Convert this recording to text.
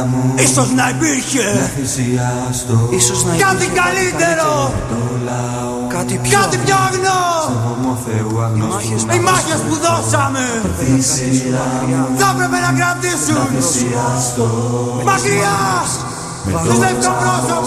Ίσως να υπήρχε κάτι καλύτερο, κάτι πιο αγνό. Οι μάχες που δώσαμε θα έπρεπε να κρατήσουν μακριά.